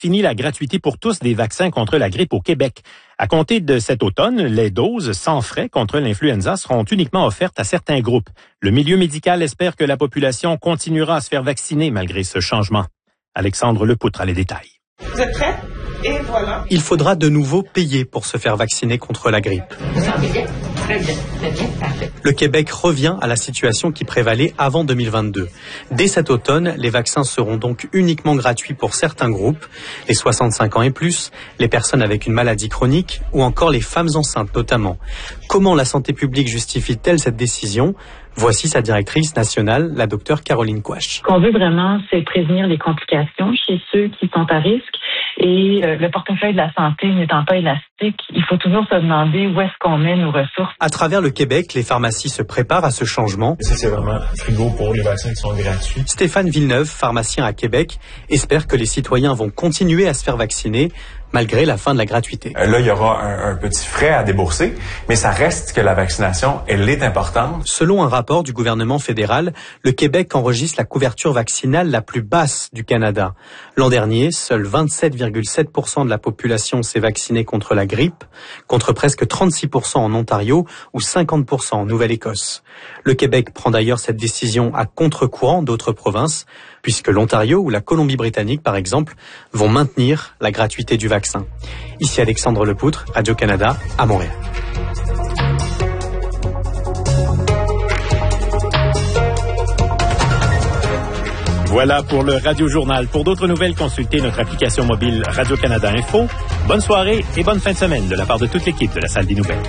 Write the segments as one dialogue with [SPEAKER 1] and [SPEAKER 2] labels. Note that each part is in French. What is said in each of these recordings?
[SPEAKER 1] Fini la gratuité pour tous des vaccins contre la grippe au Québec. À compter de cet automne, les doses sans frais contre l'influenza seront uniquement offertes à certains groupes. Le milieu médical espère que la population continuera à se faire vacciner malgré ce changement. Alexandre Lepoutre a les détails.
[SPEAKER 2] Vous êtes prêts? Et voilà.
[SPEAKER 3] Il faudra de nouveau payer pour se faire vacciner contre la grippe.
[SPEAKER 4] Vous sentez bien? Très bien, parfait.
[SPEAKER 3] Le Québec revient à la situation qui prévalait avant 2022. Dès cet automne, les vaccins seront donc uniquement gratuits pour certains groupes, les 65 ans et plus, les personnes avec une maladie chronique ou encore les femmes enceintes notamment. Comment la santé publique justifie-t-elle cette décision ? Voici sa directrice nationale, la docteure Caroline Quach.
[SPEAKER 5] Ce qu'on veut vraiment, c'est prévenir les complications chez ceux qui sont à risque. Et le portefeuille de la santé n'étant pas élastique, il faut toujours se demander où est-ce qu'on met nos ressources.
[SPEAKER 3] À travers le Québec, les pharmacies se préparent à ce changement.
[SPEAKER 6] Ça, c'est vraiment frigo pour les vaccins qui sont gratuits.
[SPEAKER 3] Stéphane Villeneuve, pharmacien à Québec, espère que les citoyens vont continuer à se faire vacciner malgré la fin de la gratuité.
[SPEAKER 6] Là, il y aura un petit frais à débourser, mais ça reste que la vaccination, elle est importante.
[SPEAKER 3] Selon un rapport du gouvernement fédéral, le Québec enregistre la couverture vaccinale la plus basse du Canada. L'an dernier, seuls 27,7% de la population s'est vaccinée contre la grippe, contre presque 36% en Ontario ou 50% en Nouvelle-Écosse. Le Québec prend d'ailleurs cette décision à contre-courant d'autres provinces, puisque l'Ontario ou la Colombie-Britannique, par exemple, vont maintenir la gratuité du vaccin. Ici Alexandre Lepoutre, Radio-Canada, à Montréal.
[SPEAKER 1] Voilà pour le Radio-Journal. Pour d'autres nouvelles, consultez notre application mobile Radio-Canada Info. Bonne soirée et bonne fin de semaine de la part de toute l'équipe de la Salle des Nouvelles.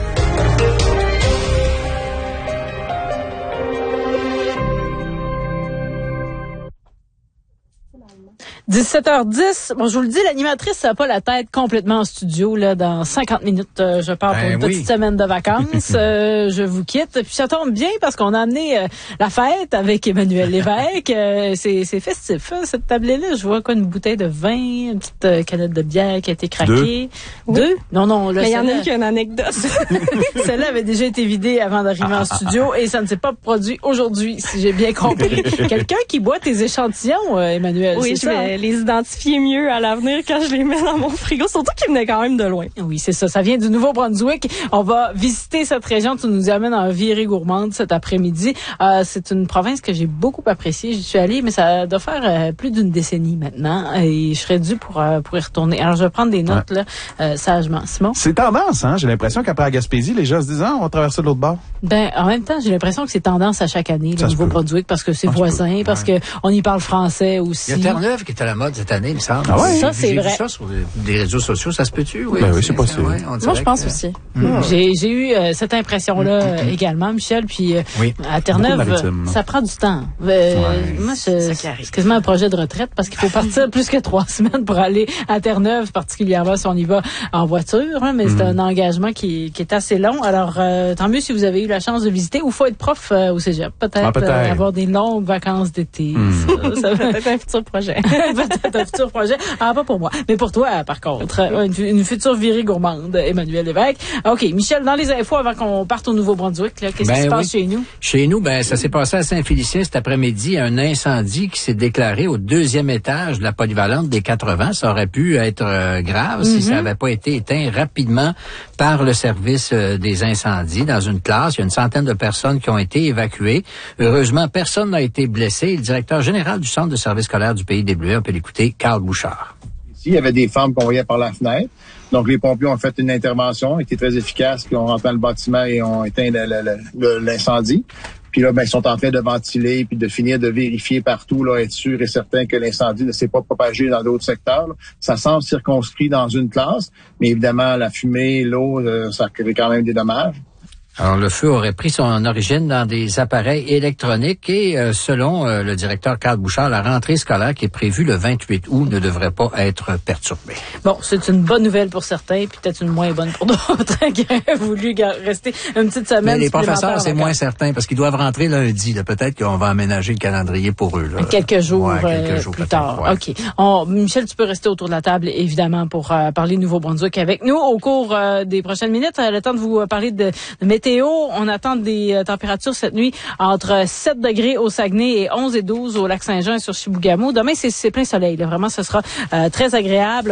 [SPEAKER 7] 17h10. Bon, je vous le dis, l'animatrice n'a pas la tête complètement en studio. Là, dans 50 minutes, je pars pour une petite semaine de vacances. Je vous quitte. Puis ça tombe bien parce qu'on a amené la fête avec Emmanuel Lévesque. C'est festif, hein, cette tablée-là. Je vois une bouteille de vin, une petite canette de bière qui a été craquée. Deux? Non. Là,
[SPEAKER 8] mais il y en a une qui a une anecdote.
[SPEAKER 7] Celle-là avait déjà été vidée avant d'arriver en studio et ça ne s'est pas produit aujourd'hui, si j'ai bien compris. Quelqu'un qui boit tes échantillons, Emmanuel,
[SPEAKER 8] oui,
[SPEAKER 7] c'est ça?
[SPEAKER 8] Oui, je vais les identifier mieux à l'avenir quand je les mets dans mon frigo, surtout qu'ils venaient quand même de loin.
[SPEAKER 7] Oui, c'est ça. Ça vient du Nouveau-Brunswick. On va visiter cette région. Tu nous amènes en virée gourmande cet après-midi. C'est une province que j'ai beaucoup appréciée. J'y suis allée, mais ça doit faire plus d'une décennie maintenant et je serais due pour y retourner. Alors, je vais prendre des notes là, sagement. Simon?
[SPEAKER 9] C'est tendance, hein? J'ai l'impression qu'après la Gaspésie, les gens se disent, on va traverser de l'autre bord.
[SPEAKER 7] En même temps, j'ai l'impression que c'est tendance à chaque année, le Nouveau-Brunswick, parce que c'est voisin, parce que on y parle français aussi.
[SPEAKER 10] Il y a Terre-Neuve qui est à la mode cette année, il me semble.
[SPEAKER 9] Ah ouais?
[SPEAKER 7] Ça, c'est vrai.
[SPEAKER 10] J'ai vu ça sur des réseaux sociaux, ça se peut-tu? Oui,
[SPEAKER 9] oui, c'est possible.
[SPEAKER 8] Moi, je pense aussi.
[SPEAKER 7] J'ai eu cette impression-là également, Michel, puis à Terre-Neuve, ça prend du temps. Moi, c'est quasiment un projet de retraite, parce qu'il faut partir plus que 3 semaines pour aller à Terre-Neuve, particulièrement si on y va en voiture, hein, mais c'est un engagement qui est assez long. Alors, tant mieux si vous avez eu la chance de visiter, ou faut être prof au cégep, peut-être avoir des longues vacances d'été. Ça va
[SPEAKER 8] être un futur projet.
[SPEAKER 7] Peut-être un futur projet. Pas pour moi, mais pour toi, par contre. Une future virée gourmande, Emmanuel Lévesque. OK, Michel, dans les infos, avant qu'on parte au Nouveau-Brunswick, qu'est-ce qui se passe chez nous?
[SPEAKER 10] Chez nous, ça s'est passé à Saint-Félicien cet après-midi, un incendie qui s'est déclaré au 2e étage de la polyvalente des 80. Ça aurait pu être grave si ça n'avait pas été éteint rapidement par le service des incendies dans une classe. Il y a une centaine de personnes qui ont été évacuées. Heureusement, personne n'a été blessé. Le directeur général du Centre de service scolaire du Pays des Bleuets, on peut l'écouter, Carl Bouchard.
[SPEAKER 11] Ici, il y avait des femmes qu'on voyait par la fenêtre. Donc, les pompiers ont fait une intervention, été très efficaces, puis ont rentré dans le bâtiment et ont éteint l'incendie. Puis là, ils sont en train de ventiler puis de finir de vérifier partout, là, être sûr et certain que l'incendie ne s'est pas propagé dans d'autres secteurs. Là. Ça semble circonscrit dans une classe, mais évidemment, la fumée, l'eau, ça crée quand même des dommages.
[SPEAKER 10] Alors, le feu aurait pris son origine dans des appareils électroniques et, selon le directeur Carl Bouchard, la rentrée scolaire qui est prévue le 28 août ne devrait pas être perturbée.
[SPEAKER 7] Bon, c'est une bonne nouvelle pour certains, puis peut-être une moins bonne pour d'autres qui auraient voulu rester une petite semaine.
[SPEAKER 10] Mais les professeurs, c'est moins certain parce qu'ils doivent rentrer lundi. Là. Peut-être qu'on va aménager le calendrier pour eux. Là.
[SPEAKER 7] Quelques jours plus tard.
[SPEAKER 10] Ouais.
[SPEAKER 7] OK. Michel, tu peux rester autour de la table, évidemment, pour parler Nouveau-Brunswick avec nous au cours des prochaines minutes. Le temps de vous parler de météo météo, on attend des températures cette nuit entre 7 degrés au Saguenay et 11 et 12 au Lac-Saint-Jean et sur Chibougamau. Demain, c'est plein soleil. Là. Vraiment, ce sera très agréable.